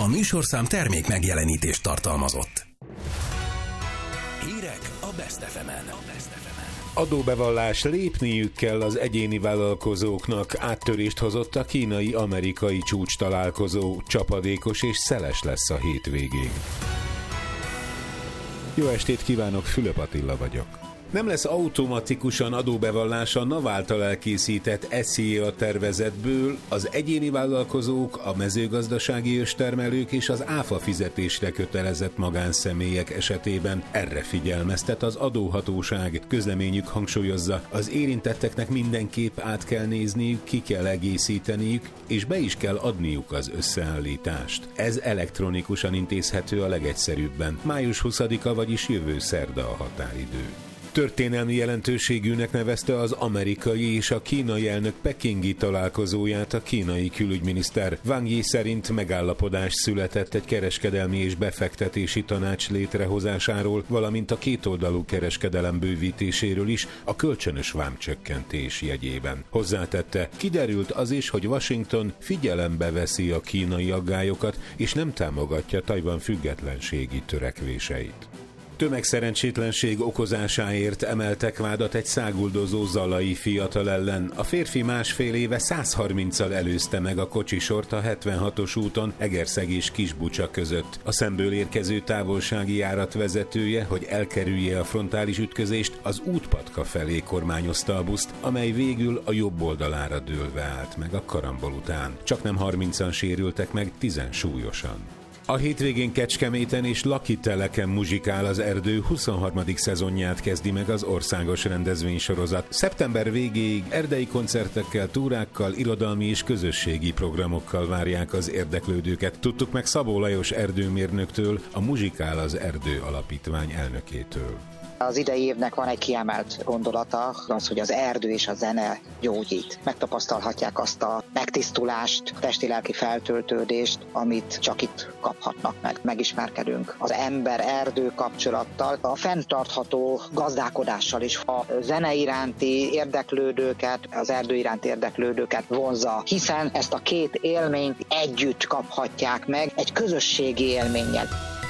A műsorszám termék megjelenítést tartalmazott. Hírek a Best FM-en. Adóbevallás, lépniük kell az egyéni vállalkozóknak. Áttörést hozott a kínai-amerikai csúcs találkozó. Csapadékos és szeles lesz a hétvégén. Jó estét kívánok, Fülöp Attila vagyok. Nem lesz automatikusan adóbevallás a NAV által elkészített SZIA tervezetből. Az egyéni vállalkozók, a mezőgazdasági őstermelők és az áfa fizetésre kötelezett magánszemélyek esetében erre figyelmeztet az adóhatóság. Közleményük hangsúlyozza, az érintetteknek mindenképp át kell nézniük, ki kell egészíteniük, és be is kell adniuk az összeállítást. Ez elektronikusan intézhető a legegyszerűbben. Május 20-a, vagyis jövő szerda a határidő. Történelmi jelentőségűnek nevezte az amerikai és a kínai elnök pekingi találkozóját a kínai külügyminiszter. Wang Yi szerint megállapodás született egy kereskedelmi és befektetési tanács létrehozásáról, valamint a kétoldalú kereskedelem bővítéséről is a kölcsönös vámcsökkentés jegyében. Hozzátette, kiderült az is, hogy Washington figyelembe veszi a kínai aggályokat és nem támogatja Tajvan függetlenségi törekvéseit. Tömegszerencsétlenség okozásáért emeltek vádat egy száguldozó zalai fiatal ellen. A férfi másfél éve 130-al előzte meg a kocsisort a 76-os úton Egerszeg és Kisbucsa között. A szemből érkező távolsági járat vezetője, hogy elkerülje a frontális ütközést, az útpatka felé kormányozta a buszt, amely végül a jobb oldalára dőlve állt meg a karambol után. Csaknem 30-an sérültek meg, 10-en súlyosan. A hétvégén Kecskeméten és Lakiteleken muzsikál az Erdő 23. szezonját kezdi meg az országos rendezvénysorozat. Szeptember végéig erdei koncertekkel, túrákkal, irodalmi és közösségi programokkal várják az érdeklődőket. Tudtuk meg Szabó Lajos erdőmérnöktől, a Muzsikál az Erdő alapítvány elnökétől. Az idei évnek van egy kiemelt gondolata, az, hogy az erdő és a zene gyógyít. Megtapasztalhatják azt a megtisztulást, testi-lelki feltöltődést, amit csak itt kaphatnak meg. Megismerkedünk az ember-erdő kapcsolattal, a fenntartható gazdálkodással is. A zene iránti érdeklődőket, az erdő iránti érdeklődőket vonzza, hiszen ezt a két élményt együtt kaphatják meg egy közösségi élménnyel.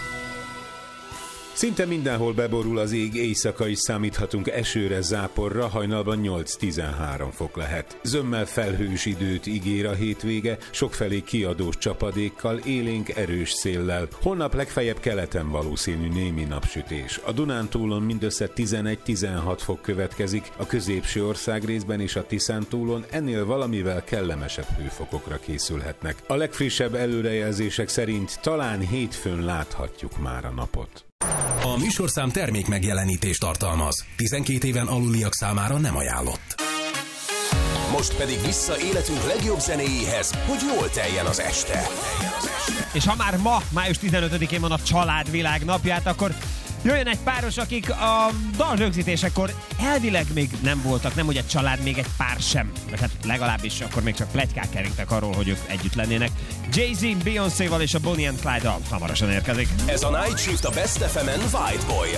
Szinte mindenhol beborul az ég, éjszaka is számíthatunk esőre, záporra, hajnalban 8-13 fok lehet. Zömmel felhős időt ígér a hétvége, sokfelé kiadós csapadékkal, élénk erős széllel. Holnap legfeljebb keleten valószínű némi napsütés. A Dunántúlon mindössze 11-16 fok következik, a középső országrészben és a Tiszántúlon ennél valamivel kellemesebb hőfokokra készülhetnek. A legfrissebb előrejelzések szerint talán hétfőn láthatjuk már a napot. A műsorszám termék megjelenítést tartalmaz. 12 éven aluliak számára nem ajánlott. Most pedig vissza életünk legjobb zenéjéhez, hogy jól teljen az este. És ha már ma, május 15-én van a Családvilág napját, akkor jöjjön egy páros, akik a dalrögzítésekor elvileg még nem voltak, nem hogy egy család, még egy pár sem. Vagy hát legalábbis akkor még csak pletykák keringtek arról, hogy ők együtt lennének. Jay-Z, Beyoncéval és a Bonnie and Clyde-dal hamarosan érkezik. Ez a Night Shift a Best FM-en White Boy.